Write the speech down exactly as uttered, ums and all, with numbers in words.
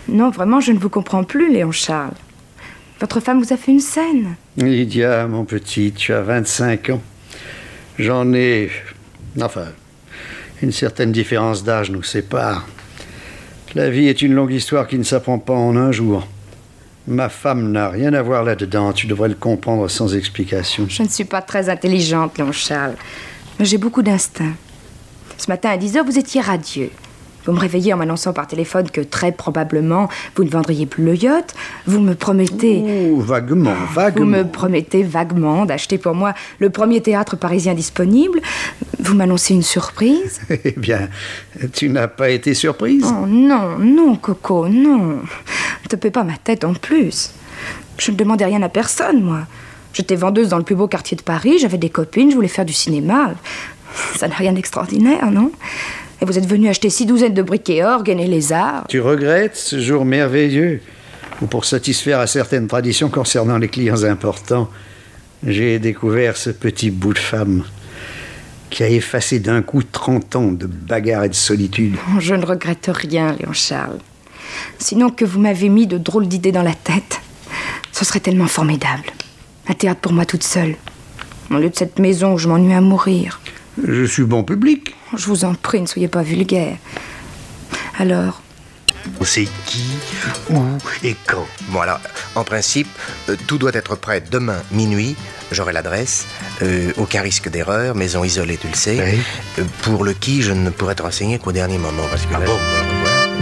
Non, vraiment, je ne vous comprends plus, Léon Charles. Votre femme vous a fait une scène. Lydia, mon petit, tu as vingt-cinq ans. J'en ai... Enfin, une certaine différence d'âge nous sépare. La vie est une longue histoire qui ne s'apprend pas en un jour. Ma femme n'a rien à voir là-dedans. Tu devrais le comprendre sans explication. Je ne suis pas très intelligente, Léon Charles. Mais j'ai beaucoup d'instinct. Ce matin à dix heures, vous étiez radieux. Vous me réveillez en m'annonçant par téléphone que très probablement vous ne vendriez plus le yacht. Vous me promettez... Ouh, vaguement, vaguement. Vous me promettez vaguement d'acheter pour moi le premier théâtre parisien disponible. Vous m'annoncez une surprise. Eh bien, tu n'as pas été surprise? Oh non, non, Coco, non. Ne te paie pas ma tête en plus. Je ne demandais rien à personne, moi. J'étais vendeuse dans le plus beau quartier de Paris, j'avais des copines, je voulais faire du cinéma. Ça n'a rien d'extraordinaire, non? Et vous êtes venu acheter six douzaines de briquets orgues et les arts. Tu regrettes ce jour merveilleux où, pour satisfaire à certaines traditions concernant les clients importants, j'ai découvert ce petit bout de femme qui a effacé d'un coup trente ans de bagarre et de solitude. Oh, je ne regrette rien, Léon Charles. Sinon que vous m'avez mis de drôles d'idées dans la tête. Ce serait tellement formidable. Un théâtre pour moi toute seule. Au lieu de cette maison où je m'ennuie à mourir. Je suis bon public. Je vous en prie, ne soyez pas vulgaire. Alors? C'est qui, où et quand? Bon alors, en principe, euh, tout doit être prêt demain minuit. J'aurai l'adresse. Euh, aucun risque d'erreur. Maison isolée, tu le sais. Oui. Euh, pour le qui, je ne pourrai te renseigner qu'au dernier moment. Parce que Ah là, bon? je-